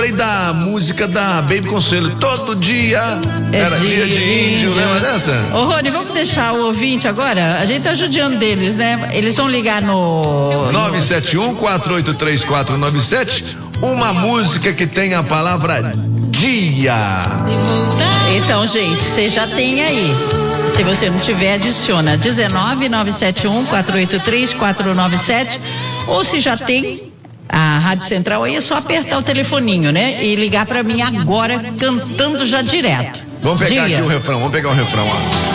lembrei da música da Baby Consuelo, todo dia era dia de índio, lembra dessa? Ô Rony, vamos deixar o ouvinte agora? A gente tá judiando deles, né? Eles vão ligar no 971-483497, uma música que tem a palavra dia. Então, gente, você já tem aí. Se você não tiver, adiciona 19-971-483-497, ou se já tem a Rádio Central aí, é só apertar o telefoninho, né? E ligar pra mim agora, cantando já direto. Vamos pegar aqui o refrão, ó.